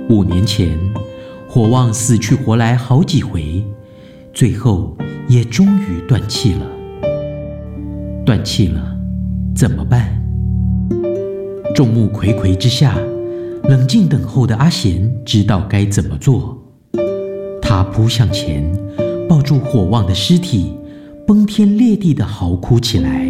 5年前，火旺死去活来好几回，最后也终于断气了。断气了，怎么办？众目睽睽之下，冷静等候的阿贤知道该怎么做。他扑向前，抱住火旺的尸体，崩天裂地地嚎哭起来。